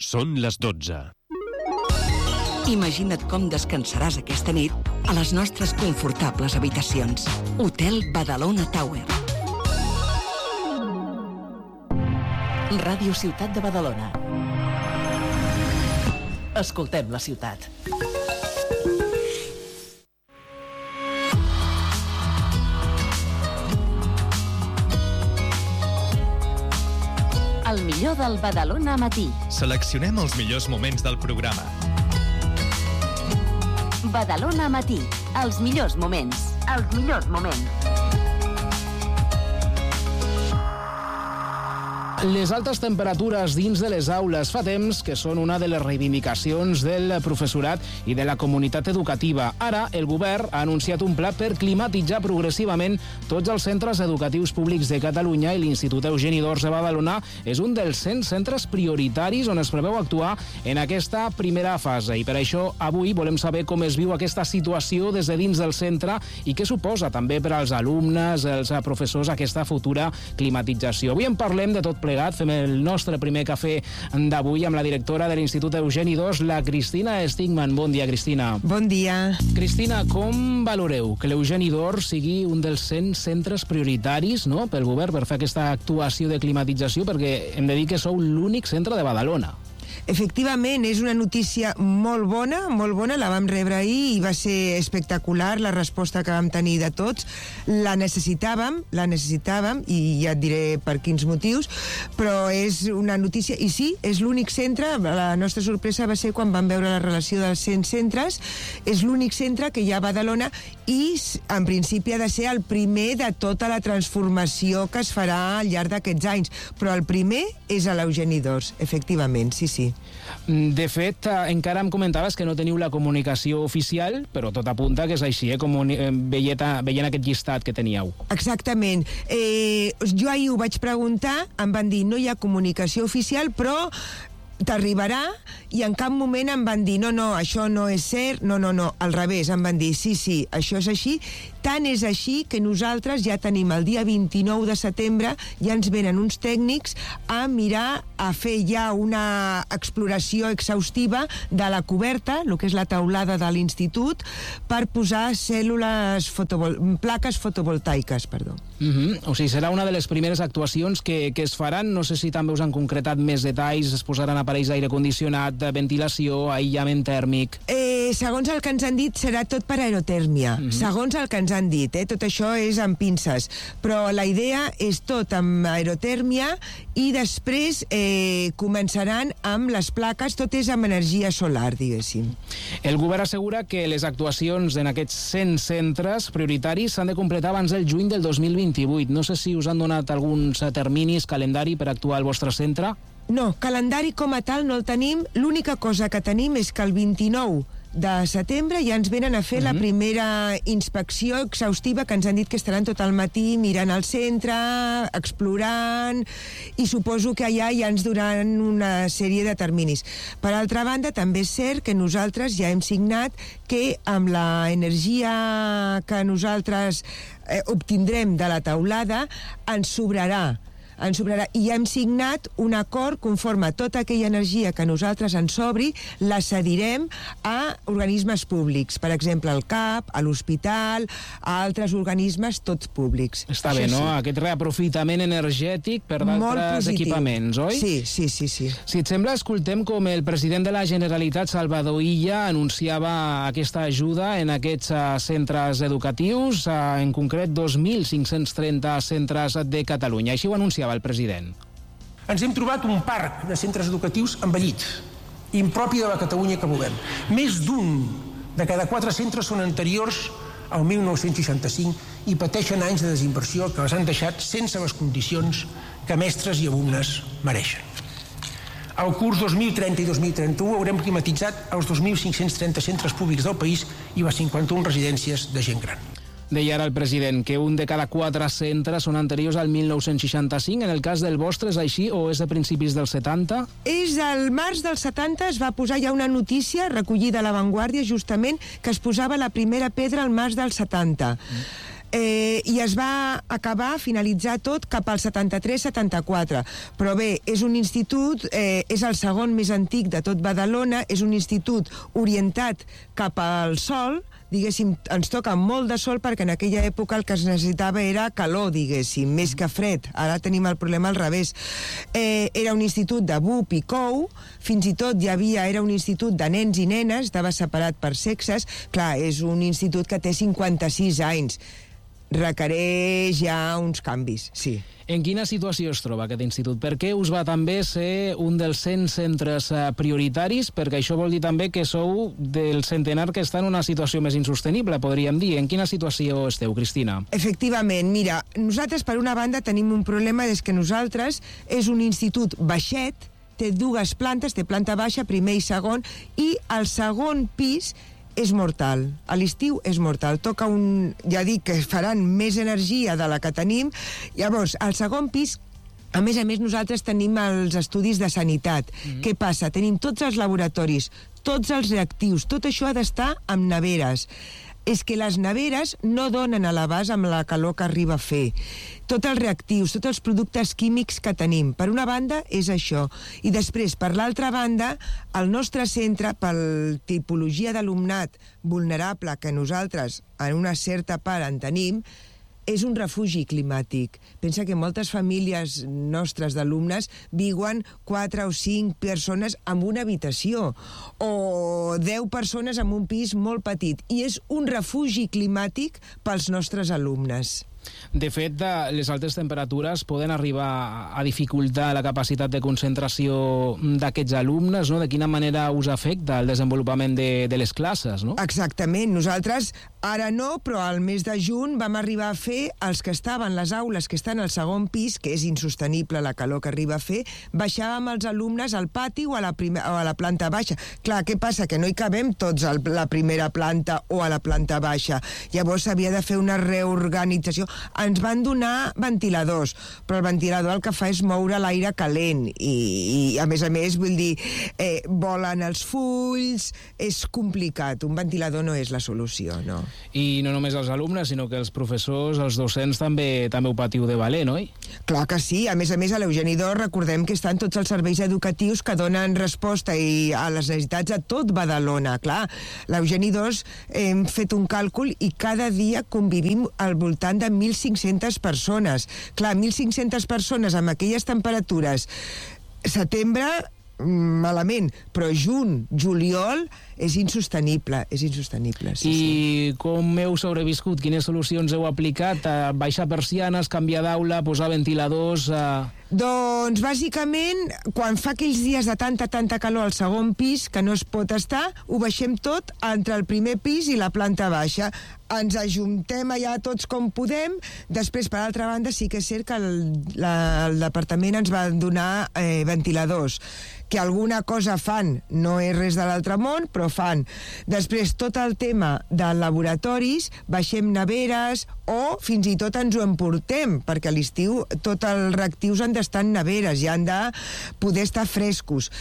Són les 12. Imagina't com descansaràs aquesta nit a les nostres confortables habitacions. Hotel Badalona Tower. Ràdio Ciutat de Badalona. Escoltem la ciutat. El millor del Badalona Matí. Seleccionem els millors moments del programa. Badalona Matí. Els millors moments. Els millors moments. Les altes temperatures dins de les aules fa temps que són una de les reivindicacions del professorat i de la comunitat educativa. Ara, el govern ha anunciat un pla per climatitzar progressivament tots els centres educatius públics de Catalunya i l'Institut Eugeni d'Ors de Badalona és un dels 100 centres prioritaris on es preveu actuar en aquesta primera fase. I per això, avui volem saber com es viu aquesta situació des de dins del centre i què suposa també per als alumnes, els professors, aquesta futura climatització. Avui en parlem de tot plegat. Fem el nostre primer cafè d'avui amb la directora de l'Institut Eugeni d'Ors, la Cristina Stigman. Bon dia, Cristina. Bon dia. Cristina, com valoreu que l'Eugeni d'Ors sigui un dels 100 centres prioritaris, no?, pel govern per fer aquesta actuació de climatització, perquè hem de dir que sou l'únic centre de Badalona. Efectivament, és una notícia molt bona, la vam rebre ahir i va ser espectacular la resposta que vam tenir de tots. La necessitàvem i ja et diré per quins motius, però és una notícia, i sí, és l'únic centre. La nostra sorpresa va ser quan vam veure la relació dels 100 centres, és l'únic centre que hi ha a Badalona i en principi ha de ser el primer de tota la transformació que es farà al llarg d'aquests anys, però el primer és a l'Eugeni d'Ors, efectivament, sí. De fet, encara em comentaves que no teniu la comunicació oficial, però tot apunta que és així, veient aquest llistat que teníeu. Exactament. Jo ahir ho vaig preguntar, em van dir no hi ha comunicació oficial, però t'arribarà, i en cap moment em van dir no, això no és cert, no, al revés, em van dir sí, això és així. Tant és així que nosaltres ja tenim el dia 29 de setembre, ja ens venen uns tècnics a mirar, a fer ja una exploració exhaustiva de la coberta, el que és la teulada de l'institut, per posar plaques fotovoltaiques, perdó. O sigui, serà una de les primeres actuacions que es faran. No sé si també us han concretat més detalls, es posaran aparells d'aire condicionat, de ventilació, aïllament tèrmic. Segons el que ens han dit, serà tot per aerotèrmia. Segons el que ens han dit, tot això és amb pinces, però la idea és tot amb aerotèrmia i després començaran amb les plaques, tot és amb energia solar, diguéssim. El govern assegura que les actuacions en aquests 100 centres prioritaris s'han de completar abans del juny del 2028. No sé si us han donat alguns terminis, calendari per actuar al vostre centre? No, calendari com a tal no el tenim. L'única cosa que tenim és que el 29 de setembre ja ens venen a fer la primera inspecció exhaustiva, que ens han dit que estaran tot el matí mirant el centre, explorant, i suposo que allà ja ens donaran una sèrie de terminis. Per altra banda, també és cert que nosaltres ja hem signat que amb l'energia que nosaltres obtindrem de la teulada ens sobrarà, i hem signat un acord conforme tota aquella energia que nosaltres ens sobri la cedirem a organismes públics, per exemple al CAP, a l'hospital, a altres organismes tots públics. Està bé, no? Aquest reaprofitament energètic per d'altres equipaments, oi? Sí. Si et sembla, escoltem com el president de la Generalitat, Salvador Illa, anunciava aquesta ajuda en aquests centres educatius, en concret 2.530 centres de Catalunya. Així ho anunciava el president. Ens hem trobat un parc de centres educatius envellit, impropi de la Catalunya que volem. Més d'un de cada 4 centres són anteriors al 1965 i pateixen anys de desinversió que les han deixat sense les condicions que mestres i alumnes mereixen. Al curs 2030 i 2031 haurem climatitzat els 2.530 centres públics del país i les 51 residències de gent gran. Deia ara el president que un de cada 4 centres són anteriors al 1965. En el cas del vostre és així o és de principis dels 70? És al març dels 70, es va posar ja una notícia recollida a La Vanguardia, justament, que es posava la primera pedra al març dels 70. I es va finalitzar tot cap al 73-74. Però bé, és un institut, és el segon més antic de tot Badalona, és un institut orientat cap al sol, diguéssim, ens toca molt de sol perquè en aquella època el que es necessitava era calor, diguéssim, més que fred. Ara tenim el problema al revés. Era un institut de BUP i COU, fins i tot era un institut de nens i nenes, estava separat per sexes. Clar, és un institut que té 56 anys. Requereix ja uns canvis, sí. En quina situació es troba aquest institut? Per què us va també ser un dels 100 centres prioritaris? Perquè això vol dir també que sou del centenar que està en una situació més insostenible, podríem dir. En quina situació esteu, Cristina? Efectivament, mira, nosaltres per una banda tenim un problema, és que nosaltres és un institut baixet, té 2 plantes, té planta baixa, primer i segon, i el segon pis és mortal. A l'estiu és mortal. Toca ja dic que faran més energia de la que tenim. Llavors, al segon pis, a més, nosaltres tenim els estudis de sanitat. Què passa? Tenim tots els laboratoris, tots els reactius, tot això ha d'estar amb neveres. És que les neveres no donen a l'abast amb la calor que arriba a fer. Tots els reactius, tots els productes químics que tenim. Per una banda, és això. I després, per l'altra banda, el nostre centre, per tipologia d'alumnat vulnerable que nosaltres, en una certa part, en tenim, és un refugi climàtic. Pensa que moltes famílies nostres d'alumnes viuen 4 o 5 persones en una habitació o 10 persones en un pis molt petit, i és un refugi climàtic pels nostres alumnes. De fet, les altes temperatures poden arribar a dificultar la capacitat de concentració d'aquests alumnes, no? De quina manera us afecta el desenvolupament de les classes, no? Exactament. Nosaltres, ara no, però al mes de juny vam arribar a fer els que estaven, les aules que estan al segon pis, que és insostenible la calor que arriba a fer, baixàvem els alumnes al pati o a la planta baixa. Clar, què passa? Que no hi cabem tots a la primera planta o a la planta baixa. Llavors s'havia de fer una reorganització. Ens van donar ventiladors, però el ventilador el que fa és moure l'aire calent i a més, vull dir, volen els fulls, és complicat. Un ventilador no és la solució, no. I no només els alumnes, sinó que els professors, els docents també ho patiu de valent, oi? Clar que sí. A més, a l'Eugeni d'Ors recordem que estan tots els serveis educatius que donen resposta a les necessitats a tot Badalona. Clar, l'Eugeni d'Ors hem fet un càlcul i cada dia convivim al voltant de 1.500 persones. Clar, 1.500 persones amb aquelles temperatures. Setembre, malament, però juny, juliol, és insostenible, sí. I com heu sobreviscut? Quines solucions heu aplicat? Baixar persianes, canviar d'aula, posar ventiladors... Doncs, bàsicament, quan fa aquells dies de tanta calor al segon pis, que no es pot estar, ho baixem tot entre el primer pis i la planta baixa. Ens ajuntem allà tots com podem. Després, per altra banda, sí que és cert que el departament ens va donar ventiladors, que alguna cosa fan, no és res de l'altre món, però fan. Després, tot el tema de laboratoris, baixem neveres o fins i tot ens ho emportem, perquè a l'estiu tots els reactius han d'estar en neveres i han de poder estar frescos.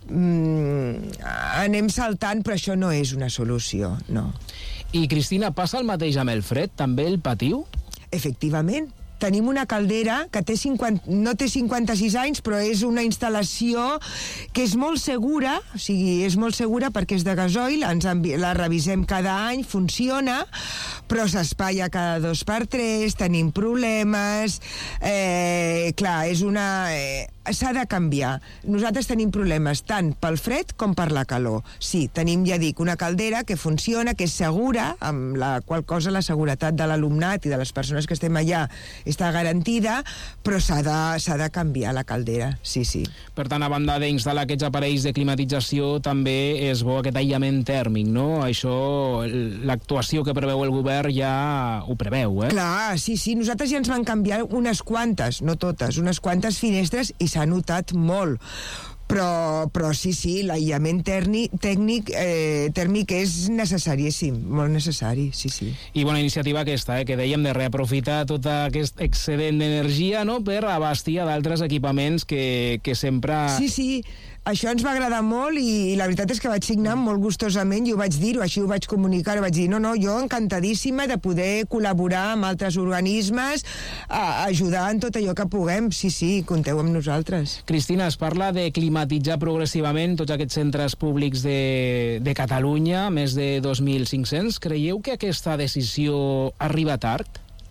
Anem saltant, però això no és una solució, no. I, Cristina, passa el mateix amb el fred? També el patiu? Efectivament. Tenim una caldera que no té 56 anys, però és una instal·lació que és molt segura, o sigui, és molt segura perquè és de gasoil, la revisem cada any, funciona, però s'espatlla cada 2x3, tenim problemes, clar, s'ha de canviar. Nosaltres tenim problemes tant pel fred com per la calor. Sí, tenim, ja dic, una caldera que funciona, que és segura, amb la qual cosa la seguretat de l'alumnat i de les persones que estem allà està garantida, però s'ha de canviar la caldera, sí. Per tant, a banda d'instal·lar aquests aparells de climatització, també és bo aquest aïllament tèrmic, no? Això, l'actuació que preveu el govern ja ho preveu, eh? Clar, sí, nosaltres ja ens van canviar unes quantes, no totes, unes quantes finestres i s'ha notat molt. Però sí, l'aïllament tèrmic és necessaríssim, molt necessari, sí. I bona iniciativa aquesta, que dèiem de reaprofitar tot aquest excedent d'energia, no?, per abastir a d'altres equipaments que sempre... Sí, això ens va agradar molt i la veritat és que vaig signar molt gustosament i ho vaig dir-ho, així ho vaig comunicar, vaig dir, no, jo encantadíssima de poder col·laborar amb altres organismes, ajudar en tot allò que puguem, sí, compteu amb nosaltres. Cristina, es parla de climatitzar progressivament tots aquests centres públics de Catalunya, més de 2.500. Creieu que aquesta decisió arriba tard?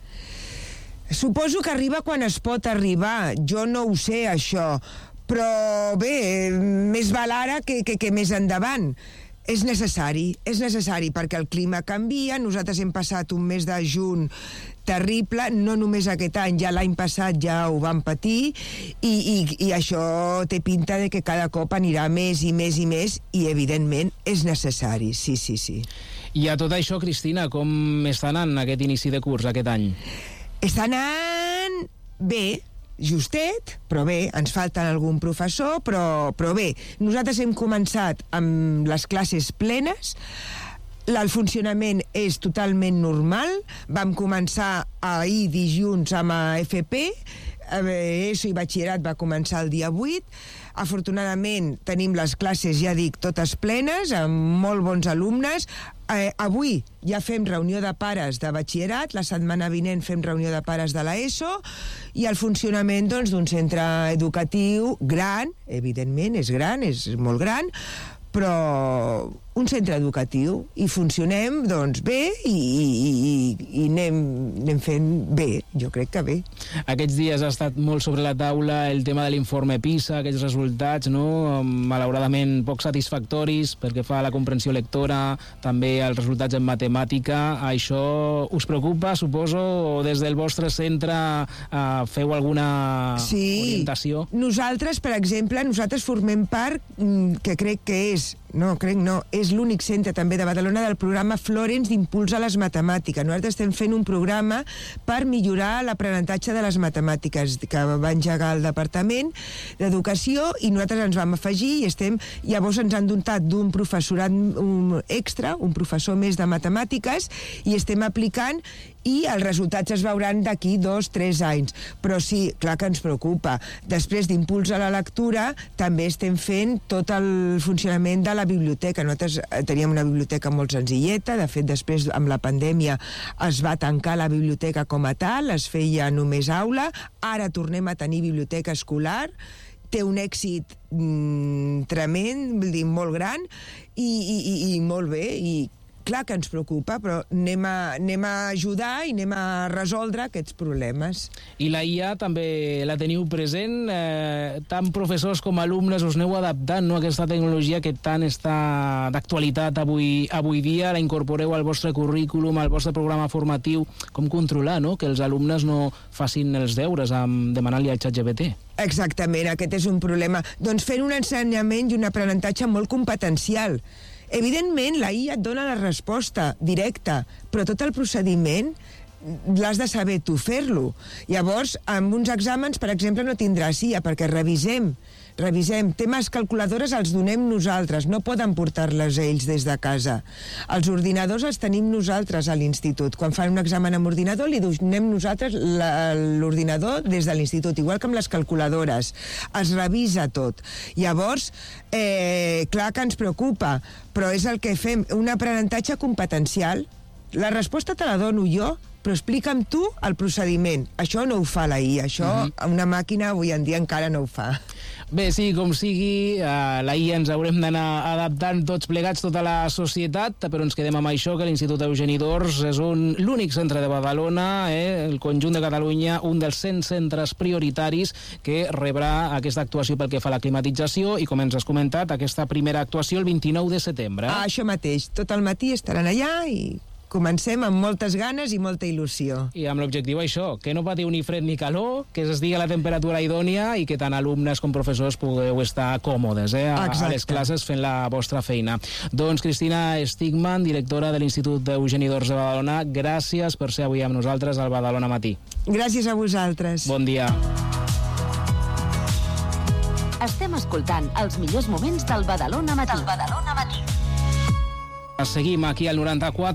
Suposo que arriba quan es pot arribar, jo no ho sé, això, però bé, més val ara que més endavant. És necessari perquè el clima canvia, nosaltres hem passat un mes de juny terrible, no només aquest any, ja l'any passat ja ho vam patir, i això té pinta de que cada cop anirà més i més i més, i evidentment és necessari, sí. I a tot això, Cristina, com està anant aquest inici de curs aquest any? Està anant bé, justet, però bé, ens falten algun professor, però bé, nosaltres hem començat amb les classes plenes, el funcionament és totalment normal, vam començar ahir dilluns amb FP, ESO i batxillerat va començar el dia 8, afortunadament tenim les classes, ja dic, totes plenes, amb molt bons alumnes. Avui ja fem reunió de pares de batxillerat, la setmana vinent fem reunió de pares de l'ESO, i el funcionament d'un centre educatiu gran, evidentment és gran, és molt gran, però un centre educatiu, i funcionem bé i anem fent bé, jo crec que bé. Aquests dies ha estat molt sobre la taula el tema de l'informe PISA, aquests resultats, no?, malauradament poc satisfactoris perquè fa la comprensió lectora, també els resultats en matemàtica. Això us preocupa, suposo, o des del vostre centre feu alguna orientació? Sí, nosaltres, per exemple, formem part, que crec que és l'únic centre també de Badalona del programa Florence d'impuls a les matemàtiques. Nosaltres estem fent un programa per millorar l'aprenentatge de les matemàtiques que va engegar el Departament d'Educació, i nosaltres ens vam afegir i llavors ens han dotat d'un professorat extra, un professor més de matemàtiques, i estem aplicant, i els resultats es veuran d'aquí 2-3 anys. Però sí, clar que ens preocupa. Després d'impuls a la lectura, també estem fent tot el funcionament de la biblioteca. Nosaltres teníem una biblioteca molt senzilleta, de fet, després, amb la pandèmia, es va tancar la biblioteca com a tal, es feia només aula, ara tornem a tenir biblioteca escolar, té un èxit tremend, vull dir, molt gran, i molt bé, i clar que ens preocupa, però anem a ajudar i anem a resoldre aquests problemes. I la IA també la teniu present? Tant professors com alumnes us aneu adaptant, no?, a aquesta tecnologia que tant està d'actualitat avui dia, la incorporeu al vostre currículum, al vostre programa formatiu. Com controlar, no?, que els alumnes no facin els deures demanant-li al ChatGPT? Exactament, aquest és un problema. Doncs fent un ensenyament i un aprenentatge molt competencial. Evidentment, la IA et dona la resposta directa, però tot el procediment l'has de saber tu fer-lo. Llavors, amb uns exàmens, per exemple, no tindràs IA, perquè revisem. Temes calculadores els donem nosaltres, no poden portar-les ells des de casa. Els ordinadors els tenim nosaltres a l'institut. Quan fan un examen amb ordinador, li donem nosaltres l'ordinador des de l'institut, igual que amb les calculadores. Es revisa tot. Llavors, clar que ens preocupa, però és el que fem, un aprenentatge competencial. La resposta te la dono jo, però explica'm tu el procediment. Això no ho fa la IA, això una màquina avui en dia encara no ho fa. Bé, sí, com sigui, la IA ens haurem d'anar adaptant tots plegats, tota la societat, però ens quedem amb això, que l'Institut Eugeni d'Ors és l'únic centre de Badalona, el conjunt de Catalunya, un dels 100 centres prioritaris que rebrà aquesta actuació pel que fa a la climatització, i com ens has comentat, aquesta primera actuació el 29 de setembre. Això mateix, tot el matí estaran allà i comencem amb moltes ganes i molta il·lusió. I amb l'objectiu això, que no patiu ni fred ni calor, que estigui a la temperatura idònia i que tant alumnes com professors pugueu estar còmodes a les classes fent la vostra feina. Doncs Cristina Stigman, directora de l'Institut Eugeni d'Ors de Badalona, gràcies per ser avui amb nosaltres al Badalona Matí. Gràcies a vosaltres. Bon dia. Estem escoltant els millors moments del Badalona Matí. Seguim aquí al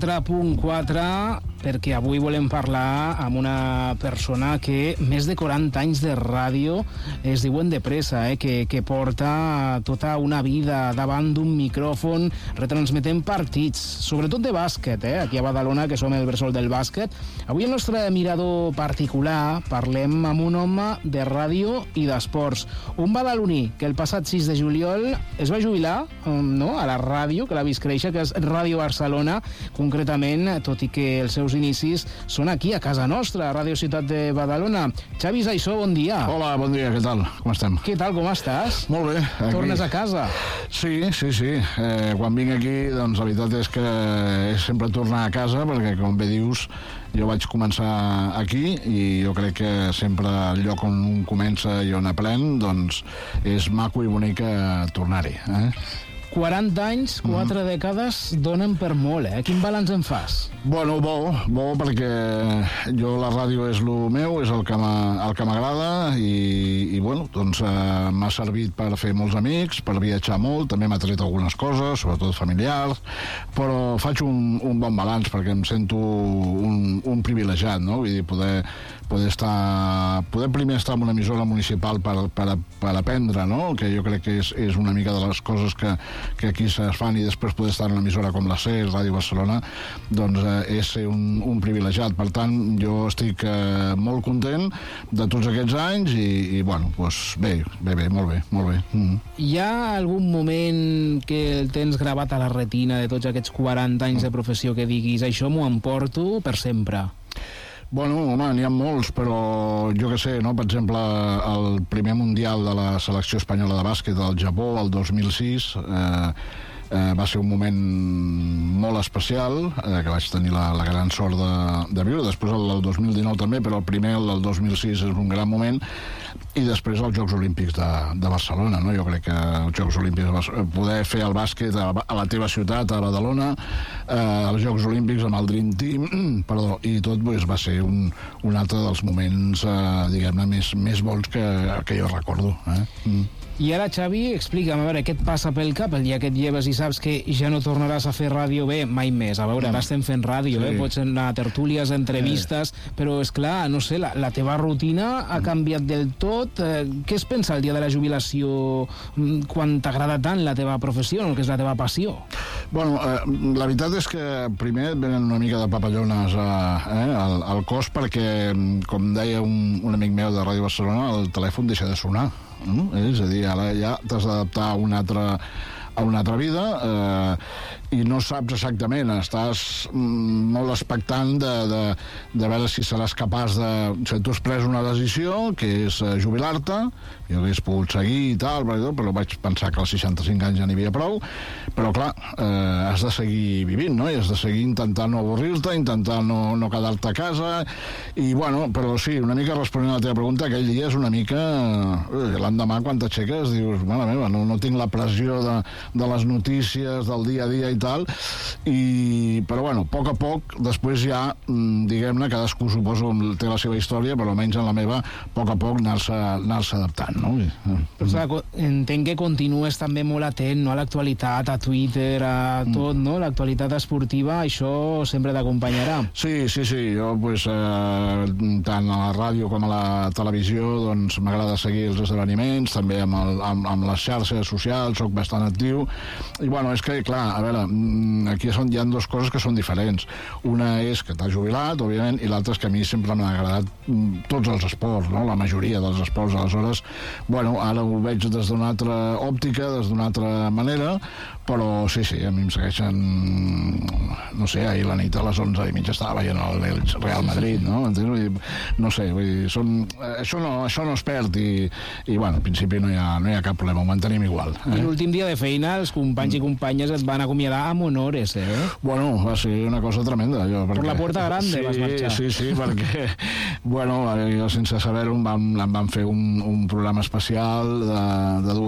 94.4 perquè avui volem parlar amb una persona que més de 40 anys de ràdio es diuen de pressa, que porta tota una vida davant d'un micròfon retransmetent partits, sobretot de bàsquet, aquí a Badalona, que som el bressol del bàsquet. Avui el nostre mirador particular parlem amb un home de ràdio i d'esports, un badaloní que el passat 6 de juliol es va jubilar a la ràdio, que l'ha vist créixer, que és Ràdio Barcelona, concretament, tot i que els seus inicis són aquí, a casa nostra, a Ràdio Ciutat de Badalona. Xavi Saissó, bon dia. Hola, bon dia, què tal? Com estem? Què tal, com estàs? Molt bé. Aquí. Tornes a casa? Sí. Quan vinc aquí, doncs la veritat és que és sempre tornar a casa, perquè, com bé dius, jo vaig començar aquí i jo crec que sempre el lloc on un comença i on aprèn, doncs és maco i bonic tornar-hi. 40 anys, 4 dècades donen per molt, Quin balanç en fas? Bueno, bo, perquè jo la ràdio és el meu, és el que m'agrada i bueno, doncs m'ha servit per fer molts amics, per viatjar molt, també m'ha tret algunes coses, sobretot familiars, però faig un bon balanç perquè em sento un privilegiat, no? Vull dir, poder primer estar en una emissora municipal per aprendre, no? Que jo crec que és una mica de les coses que aquí es fan, i després poder estar en una emissora com la C, Ràdio Barcelona, doncs és ser un privilegiat. Per tant, jo estic molt content de tots aquests anys i bueno, doncs bé, molt bé. Hi ha algun moment que el tens gravat a la retina de tots aquests 40 anys de professió que diguis això m'ho emporto per sempre? Bueno, home, n'hi ha molts, però jo què sé, no? Per exemple, el primer mundial de la selecció espanyola de bàsquet al Japó, el 2006, va ser un moment molt especial, que vaig tenir la gran sort de viure. Després el del 2019 també, però el primer, el del 2006, és un gran moment. I després els Jocs Olímpics de Barcelona, no? Jo crec que els Jocs Olímpics, poder fer el bàsquet a la teva ciutat, a Badalona, els Jocs Olímpics amb el Dream Team, i tot va ser un altre dels moments, diguem-ne, més bons que jo recordo. I ara, Xavi, explica'm, a veure, què et passa pel cap el dia que et lleves i saps que ja no tornaràs a fer ràdio bé mai més? A veure, ara estem fent ràdio, pots anar a tertúlies, entrevistes, però, és clar, no sé, la teva rutina ha canviat del tot. Què es pensa el dia de la jubilació quan t'agrada tant la teva professió, el que és la teva passió? Bueno, la veritat és que primer et venen una mica de papallones al cos perquè, com deia un amic meu de Ràdio Barcelona, el telèfon deixa de sonar. És a dir, ara ja t'has d'adaptar a una altra vida i no saps exactament, estàs molt expectant de veure si seràs capaç de... Si tu has pres una decisió, que és jubilar-te, jo hagués pogut seguir i tal, però vaig pensar que als 65 anys ja n'hi havia prou, però clar, has de seguir vivint, no? I has de seguir intentant no avorrir-te, intentant no quedar-te a casa, i bueno, però sí, una mica responent a la teva pregunta, aquell dia és una mica... L'endemà, quan t'aixeques, dius, mare meva, no tinc la pressió de les notícies, del dia a dia i tal, però bueno, a poc, després ja, diguem-ne, cadascú suposo té la seva història, però almenys en la meva, a poc anar-se adaptant, no? Però entenc que continues també molt atent, no?, a l'actualitat, a Twitter, a tot, no?, l'actualitat esportiva, això sempre t'acompanyarà. Sí, jo, tant a la ràdio com a la televisió, doncs m'agrada seguir els esdeveniments, també amb les xarxes socials, soc bastant actiu, i bueno, és que, clar, a veure, aquí hi ha dues coses que són diferents. Una és que t'has jubilat, òbviament, i l'altra és que a mi sempre m'han agradat tots els esports, no?, la majoria dels esports. Aleshores, bueno, ara ho veig des d'una altra òptica, des d'una altra manera, però sí, a mi em segueixen, no sé, ahir la nit a les 11:30 estava veient el Real Madrid, no? No sé, vull dir, això no es perd i bueno, en principi no hi ha cap problema, ho mantenim igual. I l'últim dia de feina, els companys i companyes et van acomiadar amb honores, Bueno, va ser una cosa tremenda. Per la Puerta Grande vas marxar. Sí, perquè, bueno, jo sense saber-ho em van fer un programa especial de 2 hores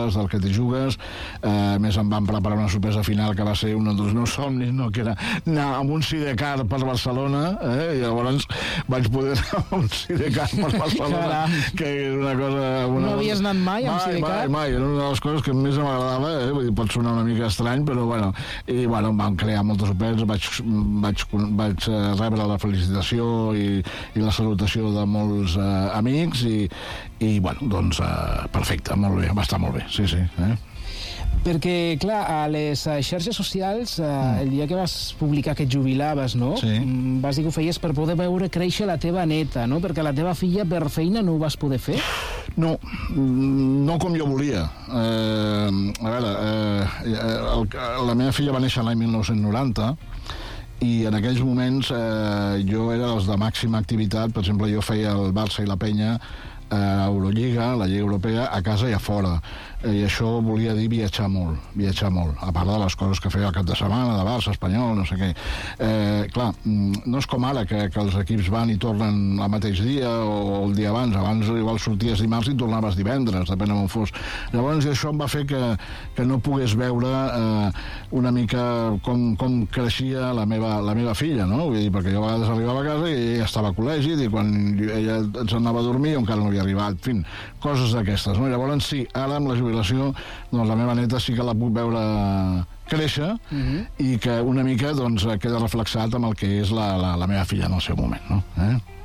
saps del que t'hi jugues. A més, em van preparar una sorpresa final que va ser un dels meus somnis, no? Que era anar amb un sidecar per Barcelona, i llavors vaig poder anar amb un sidecar per Barcelona, que era una cosa... No havies anat mai amb sidecar? Mai, era una de les coses que més m'agradava, vull dir, pot sonar una mica estrany, però bueno, i bueno, em van crear moltes sorpreses, vaig rebre la felicitació i la salutació de molts amics i bueno, doncs perfecte, molt bé, va estar molt bé, sí. Perquè, clar, a les xarxes socials, el dia que vas publicar que et jubilaves, no? Sí. Vas dir que ho feies per poder veure créixer la teva neta, no? Perquè la teva filla per feina no ho vas poder fer? No com jo volia. A veure, la meva filla va néixer l'any 1990, i en aquells moments jo era dels de màxima activitat. Per exemple, jo feia el Barça i la Penya a Eurolliga, la Lliga Europea, a casa i a fora. I això volia dir viatjar molt, a part de les coses que feia al cap de setmana, de Barça, Espanyol, no sé què. Clar, no és com ara, que els equips van i tornen el mateix dia o el dia abans. Abans igual sorties dimarts i tornaves divendres, depèn on fos. Llavors això em va fer que no pogués veure una mica com creixia la meva filla, no? Vull dir, perquè jo a vegades arribava a casa i ella estava a col·legi, i quan ella se'n anava a dormir jo encara no havia arribat, en fi, coses d'aquestes, no? Llavors sí, ara amb la jubilació, doncs la meva neta sí que la puc veure créixer i que una mica doncs queda reflexat amb el que és la meva filla en el seu moment, no?